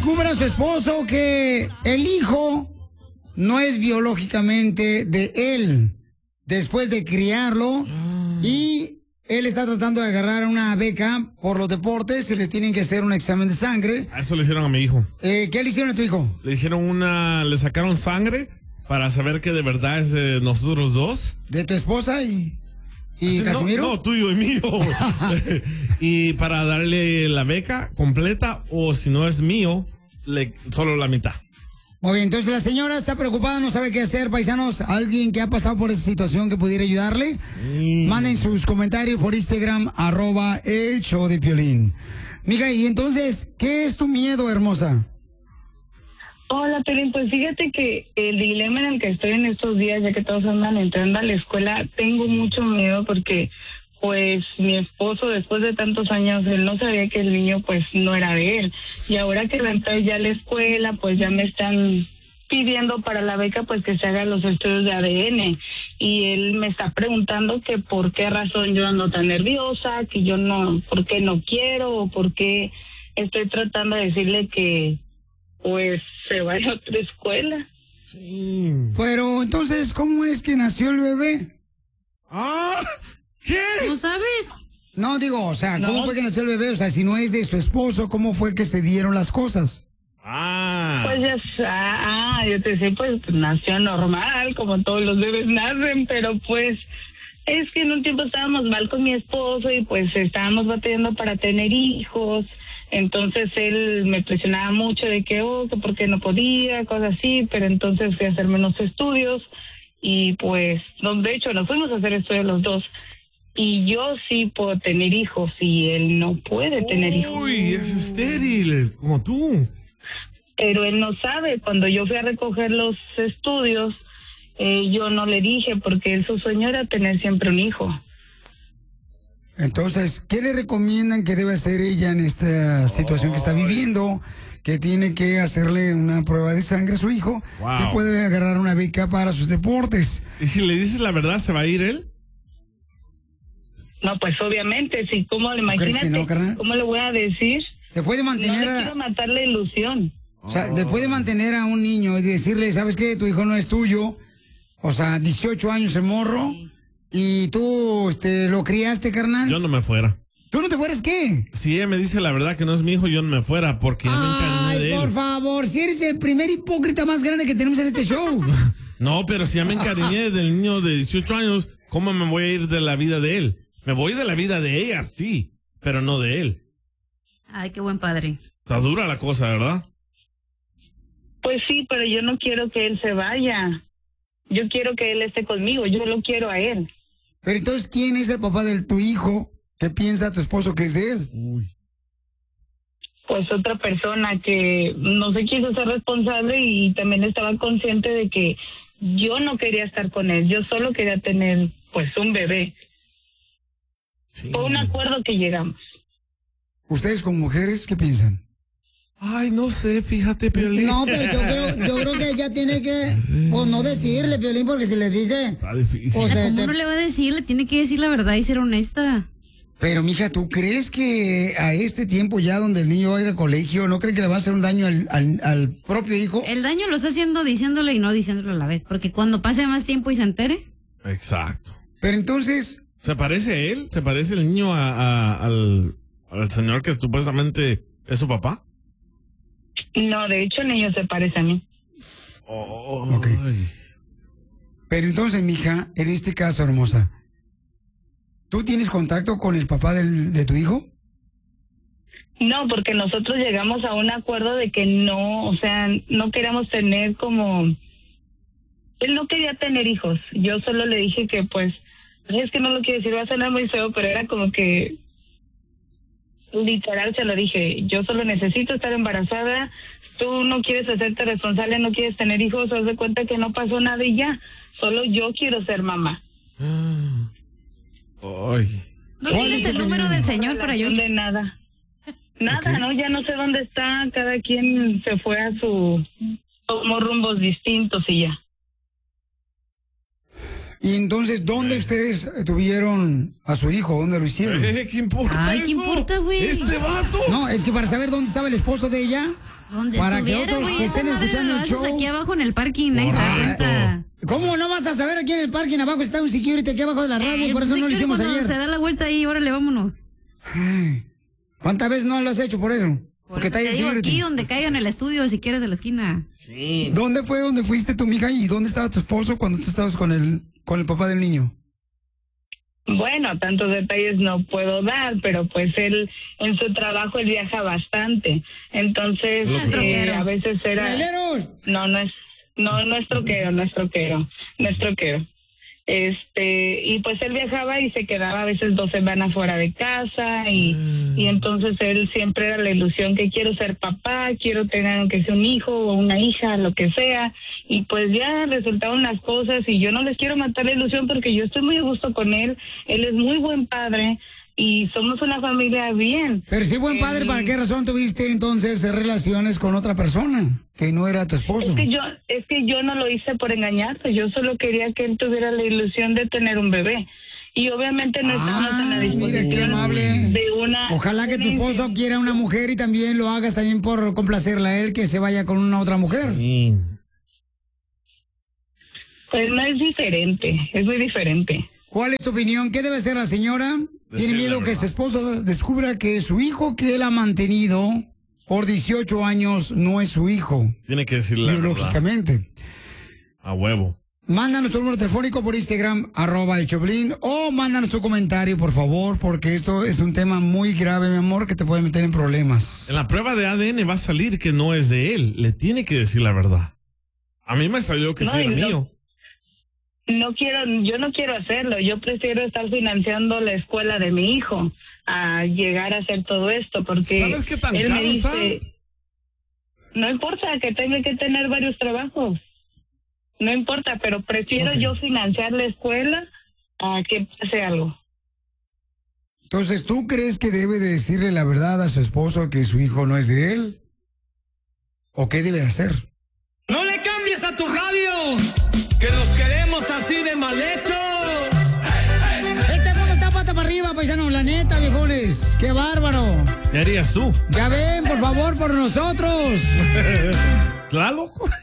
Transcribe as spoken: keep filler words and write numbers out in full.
descubre a su esposo que el hijo no es biológicamente de él, después de criarlo, y él está tratando de agarrar una beca por los deportes, se le tienen que hacer un examen de sangre. A eso le hicieron a mi hijo. Eh, ¿Qué le hicieron a tu hijo? Le hicieron una, le sacaron sangre para saber que de verdad es de nosotros dos. ¿De tu esposa y, y no, Casimiro? No, tuyo y mío. Y para darle la beca completa, o si no es mío, le, solo la mitad. Muy bien, entonces la señora está preocupada, no sabe qué hacer, paisanos. ¿Alguien que ha pasado por esa situación que pudiera ayudarle? Mm. Manden sus comentarios por Instagram, arroba el show de Piolín. Mija, y entonces, ¿qué es tu miedo, hermosa? Hola, Piolín, pues fíjate que el dilema en el que estoy en estos días, ya que todos andan entrando a la escuela, tengo mucho miedo porque, pues, mi esposo, después de tantos años, él no sabía que el niño, pues, no era de él. Y ahora que va a entrar ya a la escuela, pues, ya me están pidiendo para la beca, pues, que se hagan los estudios de A D N. Y él me está preguntando que por qué razón yo ando tan nerviosa, que yo no, por qué no quiero, o por qué estoy tratando de decirle que, pues, se vaya a otra escuela. Sí. Pero, entonces, ¿cómo es que nació el bebé? ¡Ah! ¿Qué? ¿No sabes? No, digo, o sea, ¿cómo no. fue que nació el bebé? O sea, si no es de su esposo, ¿cómo fue que se dieron las cosas? Ah. Pues ya, ah, ah, yo te sé, pues nació normal, como todos los bebés nacen, pero pues es que en un tiempo estábamos mal con mi esposo y pues estábamos batallando para tener hijos. Entonces él me presionaba mucho de que, oh, que por qué no podía, cosas así, pero entonces fui a hacerme unos estudios y pues, no, de hecho, nos fuimos a hacer estudios los dos. Y yo sí puedo tener hijos y él no puede tener hijos. Uy, es estéril, como tú. Pero él no sabe. Cuando yo fui a recoger los estudios, eh, yo no le dije porque él, su sueño era tener siempre un hijo. Entonces, ¿qué le recomiendan que debe hacer ella en esta situación que está viviendo? Que tiene que hacerle una prueba de sangre a su hijo, Wow. que puede agarrar una beca para sus deportes. ¿Y si le dices la verdad, se va a ir él? No, pues obviamente, sí, ¿cómo le crees imagínate? que no, carnal? ¿Cómo le voy a decir? Después de No mantener le a, quiero matar la ilusión. o sea, después de mantener a un niño y decirle, ¿sabes qué? Tu hijo no es tuyo. O sea, dieciocho años el morro. Sí. Y tú, este, lo criaste, carnal. Yo no me fuera. ¿Tú no te fueras qué? Si ella me dice la verdad que no es mi hijo, yo no me fuera porque ya me encariñé de Ay, él. por favor, si eres el primer hipócrita más grande que tenemos en este show. No, pero si ya me encariñé del niño de dieciocho años, ¿cómo me voy a ir de la vida de él? Me voy de la vida de ella, sí, pero no de él. Ay, qué buen padre. Está dura la cosa, ¿verdad? Pues sí, pero yo no quiero que él se vaya. Yo quiero que él esté conmigo, yo lo quiero a él. Pero entonces, ¿quién es el papá de tu hijo? ¿Qué piensa tu esposo que es de él? Uy. Pues otra persona que no se quiso ser responsable y también estaba consciente de que yo no quería estar con él, yo solo quería tener pues un bebé. Sí. Fue un acuerdo que llegamos. ¿Ustedes como mujeres qué piensan? Ay, no sé, fíjate, Piolín. No, pero yo creo, yo creo que ella tiene que, pues no decirle, Piolín, porque si le dice... Está difícil. O sea, ¿Cómo te- no le va a decir? Le tiene que decir la verdad y ser honesta. Pero, mija, ¿tú crees que a este tiempo ya donde el niño va a ir al colegio, no cree que le va a hacer un daño al, al, al propio hijo? El daño lo está haciendo diciéndole y no diciéndolo a la vez. Porque cuando pase más tiempo y se entere, Exacto. Pero entonces, ¿Se parece a él? ¿Se parece el niño a, a- al, al señor que supuestamente es su papá? No, de hecho el niño se parece a mí. Oh, Ok. pero entonces, mija, en este caso, hermosa, ¿tú tienes contacto con el papá del, de tu hijo? No, porque nosotros llegamos a un acuerdo de que no, o sea, no queríamos tener como... Él no quería tener hijos. Yo solo le dije que, pues, es que no lo quiero decir, va a sonar muy feo, pero era como que... Literal se lo dije, yo solo necesito estar embarazada, tú no quieres hacerte responsable, no quieres tener hijos, haz de cuenta que no pasó nada y ya, solo yo quiero ser mamá. Ay. ¿no ¿Cuál tienes es el tu número del señor para yo? De nada. Nada, Ok. ¿no? Ya no sé dónde está, cada quien se fue a su... Tomó rumbos distintos y ya. Y entonces, ¿dónde ustedes tuvieron a su hijo? ¿Dónde lo hicieron? Eh, ¿Qué importa Ay, eso? ¿qué importa, güey? Este vato. No, es que para saber dónde estaba el esposo de ella, Donde para que estuviera, otros güey, que esa estén madre escuchando la el haces show. aquí abajo en el parking, nadie se da cuenta. ¿Cómo no vas a saber aquí en el parking? Abajo está un security, aquí abajo de la radio, Ay, por eso pues, no lo security hicimos cuando ayer. se da la vuelta ahí, órale, vámonos. Ay, ¿cuántas veces no lo has hecho por eso? Por Porque eso está ahí te el digo, security. aquí donde caiga en el estudio, si quieres, de la esquina. Sí. ¿Dónde fue donde fuiste tu mija y dónde estaba tu esposo cuando tú estabas con el, con el papá del niño? Bueno, tantos detalles no puedo dar, pero pues él en su trabajo él viaja bastante, entonces No es eh, troquero. a veces era ¡Traileros! no no es no no es troquero, no es troquero, no es troquero. Este, y pues él viajaba y se quedaba a veces dos semanas fuera de casa y, mm. y entonces él siempre era la ilusión que quiero ser papá, quiero tener aunque sea un hijo o una hija, lo que sea, y pues ya resultaron las cosas y yo no les quiero matar la ilusión porque yo estoy muy a gusto con él, él es muy buen padre y somos una familia bien. Pero si buen padre, Eh, ¿para qué razón tuviste entonces relaciones con otra persona que no era tu esposo? Es que yo, es que yo no lo hice por engañarte, yo solo quería que él tuviera la ilusión de tener un bebé. Y obviamente no estamos Ah, en la mira qué disposición amable. de una... Ojalá que tu esposo quiera una mujer y también lo hagas también por complacerla a él, que se vaya con una otra mujer. Sí. Pues no es diferente, es muy diferente. ¿Cuál es tu opinión? ¿Qué debe hacer la señora? Tiene Decir miedo la que verdad. su esposo descubra que su hijo que él ha mantenido por dieciocho años no es su hijo, Tiene que decir la verdad. biológicamente. A huevo. Mándanos tu número telefónico por Instagram, arroba el Choplin, o mándanos tu comentario, por favor, porque esto es un tema muy grave, mi amor, que te puede meter en problemas. En la prueba de A D N va a salir que no es de él. Le tiene que decir la verdad. A mí me salió que No, sí era y no- mío. No quiero, yo no quiero hacerlo, yo prefiero estar financiando la escuela de mi hijo a llegar a hacer todo esto, porque ¿Sabes qué tan él me caro dice, sale? no importa que tenga que tener varios trabajos, no importa, pero prefiero Ok. yo financiar la escuela a que pase algo. Entonces, ¿tú crees que debe de decirle la verdad a su esposo que su hijo no es de él? ¿O qué debe hacer? No le cambies a tu radio, que los queremos así de mal hechos. Este mundo está pata para arriba, paisanos, la neta, viejones. ¡Qué bárbaro! ¿Qué harías tú? Ya ven, por favor, por nosotros. ¿Claro?